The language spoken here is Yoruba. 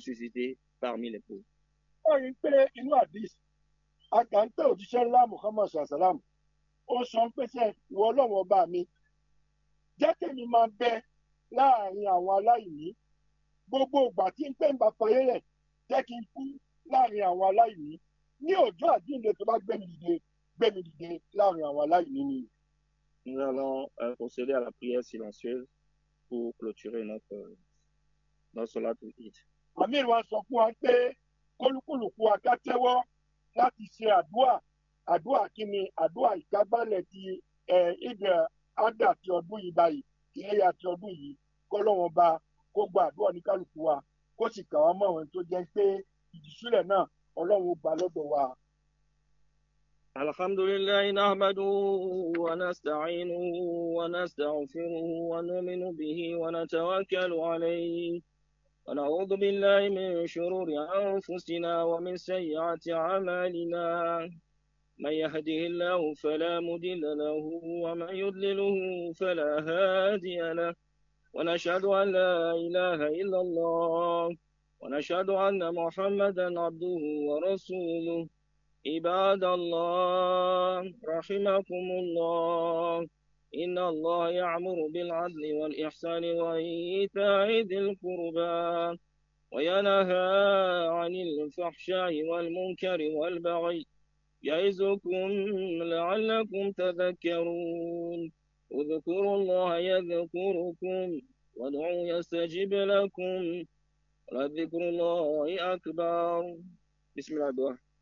susciter parmi les pauvres. Wọ́n rí pé inú àdìs àkàǹtẹ̀ òjíṣẹ́ ńlá Muhammad sallam ó sọ pé sẹ́ ìwọ ọlọ́run ọba mi jẹ́ kémi máa bẹ láàrin àwọn aláìní gbogbo ìgbà tí ń pè ń bá fayé rẹ̀ jẹ́ kí n kú láàrin àwọn aláìní ní ọjọ́ àjíǹde tó bá gbé mi dìde láàrin àwọn aláìní ni. Nous allons procéder à la prière silencieuse pour clôturer notre Salat al-Eid. Amir wa sọ fún wa pé kólúkúlùkù wa ká tẹ́wọ́ láti ṣe àdúrà kíni àdúrà ìkábálẹ̀ ti ìdè ádà ti ọdún yìí báyìí ìléyà ti ọdún yìí kọ́lọ́wọ́n bá kó gba àdúrà ní kálukú wa kó sì kà wọ́n mọ́ àwọn tó jẹ́ pé ìdísúlẹ̀ náà ọlọ́run gbà lọ́dọ̀ wa. الحمد لله نحمده ونستعينه ونستغفره ونؤمن به ونتوكل عليه ونعوذ بالله من شرور أنفسنا ومن سيئات أعمالنا من يهده الله فلا مضل له ومن يضلله فلا هادي له ونشهد أن لا إله إلا الله ونشهد أن محمدا عبده ورسوله عباد الله رحمكم الله إن الله يأمر بالعدل والإحسان وإيتاء ذي القربى وينهى عن الفحشاء والمنكر والبغي يعظكم لعلكم تذكرون اذكروا الله يذكركم وادعوا يستجب لكم ولذكر الله أكبر. بسم الله الرحمن الرحيم.